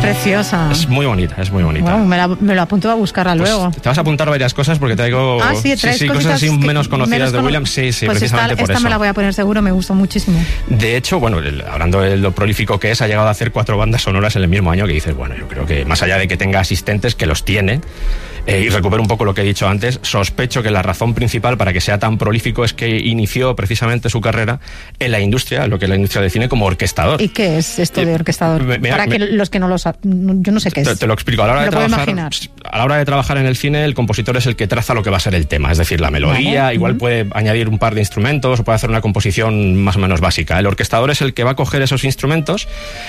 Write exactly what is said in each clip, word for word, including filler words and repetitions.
preciosa. Es muy bonita, es muy bonita. Bueno, me, la, me lo apunto a buscarla pues luego. Te vas a apuntar varias cosas porque traigo ah, sí, sí, sí, cosas así menos conocidas menos de cono... Williams. Sí, sí, pues precisamente esta, por esta eso. me la voy a poner seguro, me gustó muchísimo. De hecho, bueno, el, hablando de lo prolífico que es, ha llegado a hacer cuatro bandas sonoras en el mismo año que dices, bueno, yo creo que más allá de que tenga asistentes, que los tiene, eh, y recupero un poco lo que he dicho antes, sospecho que la razón principal para que sea tan prolífico es que inició precisamente su carrera en la industria, lo que la industria define como orquestador. ¿Y qué es esto de orquestador? Me, me, para me, que los que no lo saben, yo no sé qué es. Te, te lo explico. A la hora de trabajar, a la hora de trabajar en el cine, el compositor es el que traza lo que va a ser el tema, es decir, la melodía, vale. igual uh-huh. puede añadir un par de instrumentos o puede hacer una composición más o menos básica. El orquestador es el que va a coger esos instrumentos,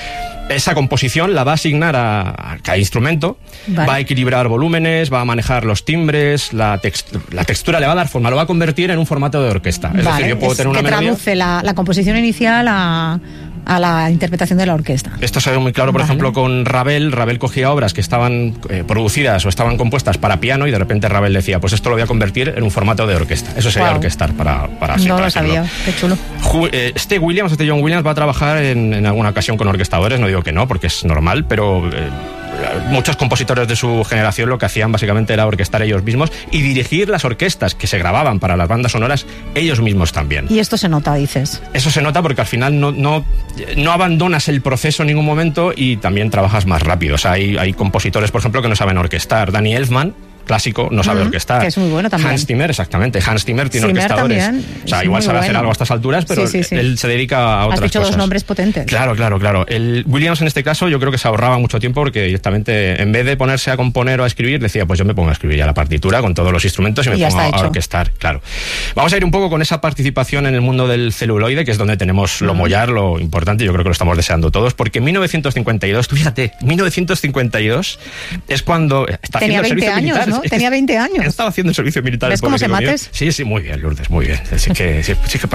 esa composición la va a asignar a, a cada instrumento, vale. va a equilibrar volúmenes, va a manejar los timbres, la, text, la textura le va a dar forma, lo va a convertir en un formato de orquesta. Es vale. decir, yo puedo es tener una que melodía... traduce la, la composición inicial a... a la interpretación de la orquesta. Esto se ve muy claro, por vale. ejemplo, con Ravel. Ravel cogía obras que estaban eh, producidas o estaban compuestas para piano y de repente Ravel decía, pues esto lo voy a convertir en un formato de orquesta. Eso sería wow. orquestar para, para No para lo sabía, qué chulo. Eh, este Williams, este John Williams va a trabajar en, en alguna ocasión con orquestadores, no digo que no, porque es normal, pero... Eh, muchos compositores de su generación lo que hacían básicamente era orquestar ellos mismos y dirigir las orquestas que se grababan para las bandas sonoras ellos mismos también. Y esto se nota, dices. Eso se nota porque al final no, no, no abandonas el proceso en ningún momento y también trabajas más rápido. O sea, hay, hay compositores, por ejemplo, que no saben orquestar. Danny Elfman, clásico, no sabe uh-huh, orquestar. Que es muy bueno también. Hans Zimmer, exactamente. Hans Zimmer tiene Zimmer orquestadores. También. O sea, es igual sabe bueno. hacer algo a estas alturas, pero sí, sí, sí. él se dedica a otras cosas. Has dicho cosas. dos nombres potentes. Claro, claro, claro. El Williams en este caso yo creo que se ahorraba mucho tiempo porque directamente, en vez de ponerse a componer o a escribir, decía, pues yo me pongo a escribir ya la partitura con todos los instrumentos y me y pongo a hecho. orquestar. Claro. Vamos a ir un poco con esa participación en el mundo del celuloide, que es donde tenemos lo uh-huh. mollar, lo importante, yo creo que lo estamos deseando todos, porque en mil novecientos cincuenta y dos, tú fíjate, mil novecientos cincuenta y dos es cuando está Tenía haciendo el veinte servicio años, militar. ¿no? Es Tenía veinte años. Estaba haciendo el servicio militar. ¿Ves cómo se mates? Sí, sí, muy bien, Lourdes, muy bien. Así que, sí, sí que